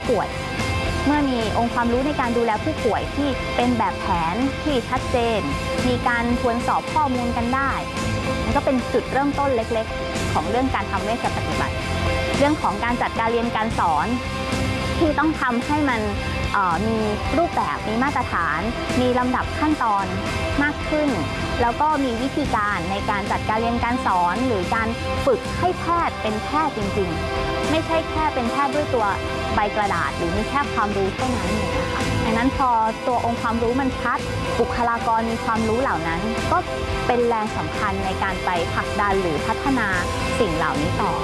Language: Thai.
ป่วยเมื่อมีองค์ความรู้ในการดูแลผู้ป่วยที่เป็นแบบแผนที่ชัดเจนมีการทวนสอบข้อมูลกันได้มันก็เป็นจุดเริ่มต้นเล็กๆของเรื่องการทำเวชปฏิบัติเรื่องของการจัดการเรียนการสอนที่ต้องทำให้มันมีรูปแบบมีมาตรฐานมีลำดับขั้นตอนมากขึ้นแล้วก็มีวิธีการในการจัดการเรียนการสอนหรือการฝึกให้แพทย์เป็นแพทย์จริงๆไม่ใช่แค่เป็นแพทย์ด้วยตัวใบกระดาษหรือมีแค่ความรู้เท่านั้นนะคะดังนั้นพอตัวองค์ความรู้มันชัดบุคลากรมีความรู้เหล่านั้นก็เป็นแรงสำคัญในการไปผลักดันหรือพัฒนาสิ่งเหล่านี้ต่อ